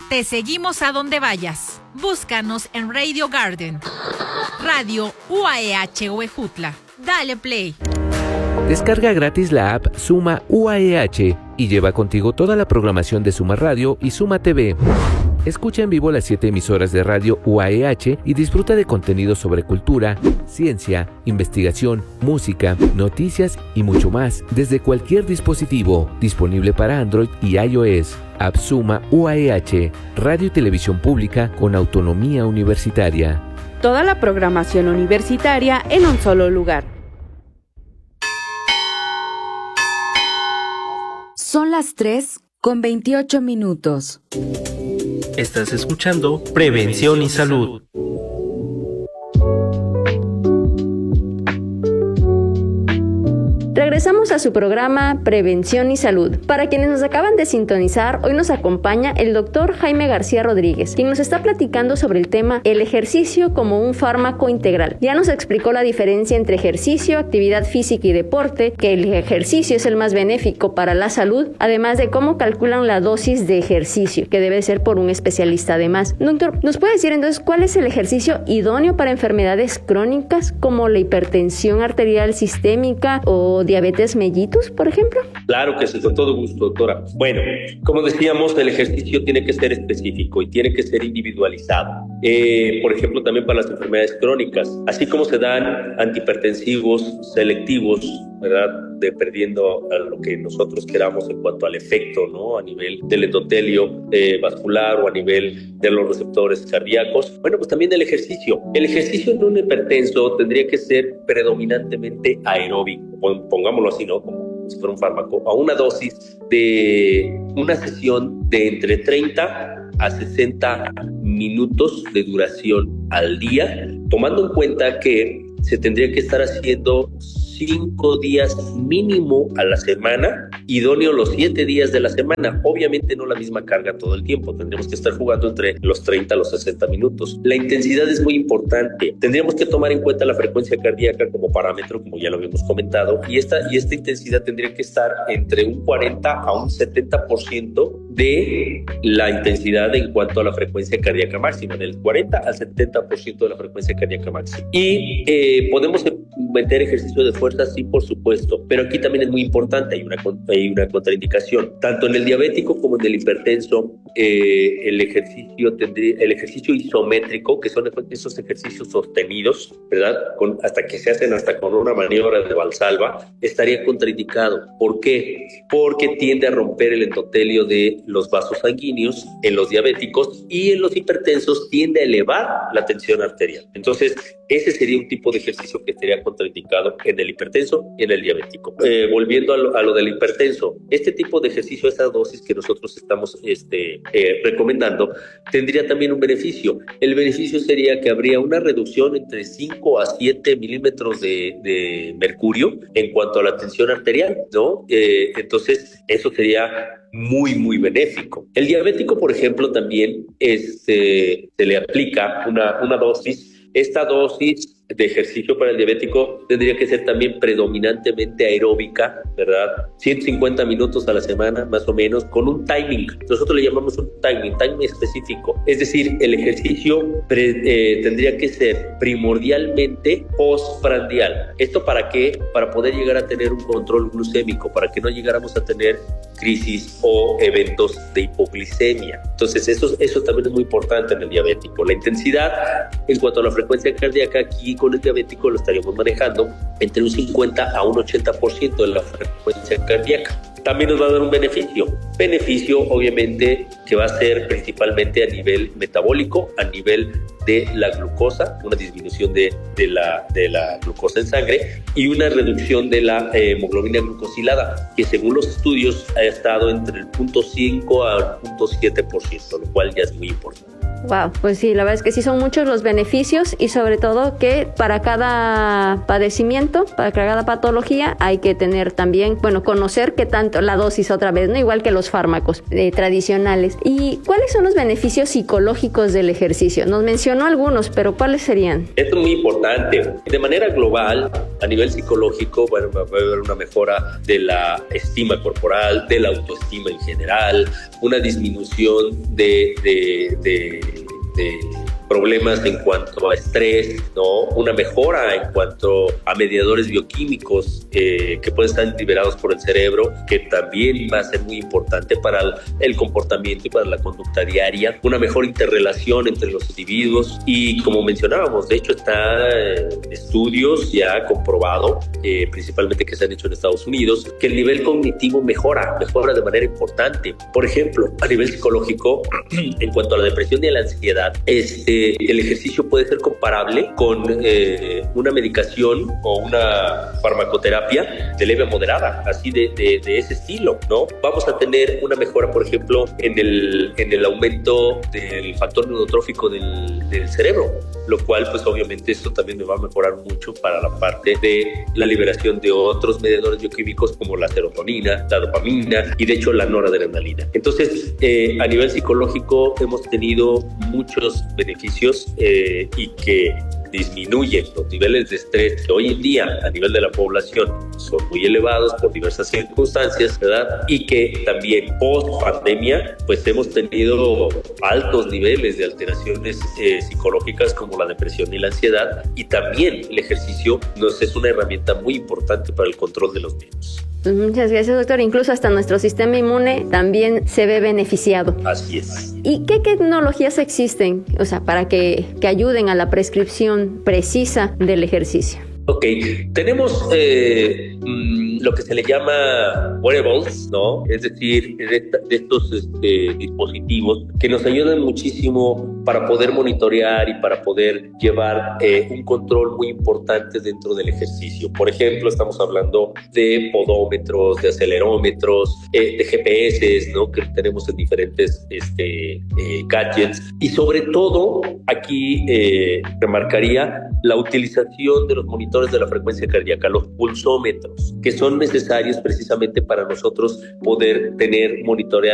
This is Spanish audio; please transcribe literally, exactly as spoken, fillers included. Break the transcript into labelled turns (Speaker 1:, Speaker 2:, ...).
Speaker 1: Te seguimos a donde vayas. Búscanos en Radio Garden, Radio U A E H Huejutla. Dale play.
Speaker 2: Descarga gratis la app Suma U A E H y lleva contigo toda la programación de Suma Radio y Suma T V. Escucha en vivo las siete emisoras de Radio U A E H y disfruta de contenido sobre cultura, ciencia, investigación, música, noticias y mucho más desde cualquier dispositivo, disponible para Android y iOS. App Suma U A E H, radio y televisión pública con autonomía universitaria.
Speaker 3: Toda la programación universitaria en un solo lugar.
Speaker 4: Son las tres con veintiocho minutos.
Speaker 5: Estás escuchando Prevención y Salud.
Speaker 3: Regresamos a su programa Prevención y Salud. Para quienes nos acaban de sintonizar, hoy nos acompaña el doctor Jaime García Rodríguez, quien nos está platicando sobre el tema el ejercicio como un fármaco integral. Ya nos explicó la diferencia entre ejercicio, actividad física y deporte, que el ejercicio es el más benéfico para la salud, además de cómo calculan la dosis de ejercicio, que debe ser por un especialista además. Doctor, ¿nos puede decir entonces cuál es el ejercicio idóneo para enfermedades crónicas como la hipertensión arterial sistémica o diabetes mellitus, por ejemplo?
Speaker 6: Claro que sí, con todo gusto, doctora. Bueno, como decíamos, el ejercicio tiene que ser específico y tiene que ser individualizado. Eh, por ejemplo, también para las enfermedades crónicas, así como se dan antihipertensivos selectivos, ¿verdad? Dependiendo a lo que nosotros queramos en cuanto al efecto, ¿no? A nivel del endotelio eh, vascular o a nivel de los receptores cardíacos. Bueno, pues también el ejercicio. El ejercicio en un hipertenso tendría que ser predominantemente aeróbico, pongámoslo así, ¿no? Como si fuera un fármaco, a una dosis de una sesión de entre treinta a sesenta minutos de duración al día, tomando en cuenta que se tendría que estar haciendo cinco días mínimo a la semana, idóneo los siete días de la semana. Obviamente no la misma carga todo el tiempo, tendríamos que estar jugando entre los treinta a los sesenta minutos. La intensidad es muy importante. Tendríamos que tomar en cuenta la frecuencia cardíaca como parámetro, como ya lo habíamos comentado, y esta, y esta intensidad tendría que estar entre un cuarenta a un setenta por ciento de la intensidad en cuanto a la frecuencia cardíaca máxima, del cuarenta al setenta por ciento de la frecuencia cardíaca máxima. Y eh, podemos meter ejercicio de fuerza, sí, por supuesto, pero aquí también es muy importante, hay una, hay una contraindicación. Tanto en el diabético como en el hipertenso, eh, el, ejercicio tendría, el ejercicio isométrico, que son esos ejercicios sostenidos, ¿verdad? Con, hasta que se hacen hasta con una maniobra de Valsalva, estaría contraindicado. ¿Por qué? Porque tiende a romper el endotelio de los vasos sanguíneos en los diabéticos y en los hipertensos tiende a elevar la tensión arterial. Entonces, ese sería un tipo de ejercicio que estaría contraindicado en el hipertenso y en el diabético. Eh, volviendo a lo, a lo del hipertenso, este tipo de ejercicio, esa dosis que nosotros estamos este, eh, recomendando, tendría también un beneficio. El beneficio sería que habría una reducción entre cinco a siete milímetros de, de mercurio en cuanto a la tensión arterial, ¿no? Eh, entonces, eso sería muy, muy benéfico. El diabético, por ejemplo, también este, se le aplica una, una dosis. Esta dosis de ejercicio para el diabético tendría que ser también predominantemente aeróbica, ¿verdad? ciento cincuenta minutos a la semana, más o menos, con un timing. Nosotros le llamamos un timing, timing específico. Es decir, el ejercicio pre, eh, tendría que ser primordialmente postprandial. ¿Esto para qué? Para poder llegar a tener un control glucémico, para que no llegáramos a tener crisis o eventos de hipoglicemia. Entonces, eso, eso también es muy importante en el diabético. La intensidad, en cuanto a la frecuencia cardíaca, aquí con el diabético lo estaríamos manejando entre un cincuenta a un ochenta por ciento de la frecuencia cardíaca. También nos va a dar un beneficio. Beneficio, obviamente, que va a ser principalmente a nivel metabólico, a nivel de la glucosa, una disminución de, de, la, de la glucosa en sangre y una reducción de la eh, hemoglobina glucosilada, que según los estudios ha estado entre el cero punto cinco al cero punto siete por ciento, lo cual ya es muy importante.
Speaker 3: Wow, pues sí, la verdad es que sí son muchos los beneficios y sobre todo que para cada padecimiento, para cada patología hay que tener también, bueno, conocer qué tanto la dosis otra vez, ¿no? Igual que los fármacos eh, tradicionales. ¿Y cuáles son los beneficios psicológicos del ejercicio? Nos mencionó algunos, pero ¿cuáles serían?
Speaker 6: Esto es muy importante. De manera global, a nivel psicológico, bueno, va a haber una mejora de la estima corporal, de la autoestima en general, una disminución de, de, de, de problemas en cuanto a estrés, ¿no? Una mejora en cuanto a mediadores bioquímicos eh, que pueden estar liberados por el cerebro, que también va a ser muy importante para el, el comportamiento y para la conducta diaria, una mejor interrelación entre los individuos y, como mencionábamos, de hecho está eh, estudios ya comprobado, eh, principalmente que se han hecho en Estados Unidos, que el nivel cognitivo mejora, mejora de manera importante. Por ejemplo, a nivel psicológico, en cuanto a la depresión y a la ansiedad, este el ejercicio puede ser comparable con eh, una medicación o una farmacoterapia de leve a moderada, así de, de, de ese estilo, ¿no? Vamos a tener una mejora, por ejemplo, en el, en el aumento del factor neurotrófico del, del cerebro, lo cual, pues obviamente, esto también me va a mejorar mucho para la parte de la liberación de otros mediadores bioquímicos como la serotonina, la dopamina y, de hecho, la noradrenalina. Entonces, eh, a nivel psicológico hemos tenido muchos beneficios Eh, y que disminuyen los niveles de estrés que hoy en día a nivel de la población son muy elevados por diversas circunstancias, ¿verdad? Y que también post pandemia pues hemos tenido altos niveles de alteraciones eh, psicológicas como la depresión y la ansiedad, y también el ejercicio nos es una herramienta muy importante para el control de los mismos.
Speaker 3: Pues muchas gracias, doctor. Incluso hasta nuestro sistema inmune también se ve beneficiado.
Speaker 6: Así es.
Speaker 3: ¿Y qué tecnologías existen, o sea, para que, que ayuden a la prescripción precisa del ejercicio?
Speaker 6: Ok, tenemos eh, mmm, lo que se le llama wearables, ¿no? Es decir, de, de estos este, dispositivos que nos ayudan muchísimo para poder monitorear y para poder llevar eh, un control muy importante dentro del ejercicio. Por ejemplo, estamos hablando de podómetros, de acelerómetros, eh, de G P S, ¿no? Que tenemos en diferentes este, eh, gadgets. Y sobre todo, aquí eh, remarcaría la utilización de los monitores de la frecuencia cardíaca, los pulsómetros, que son necesarios precisamente para nosotros poder tener monitorear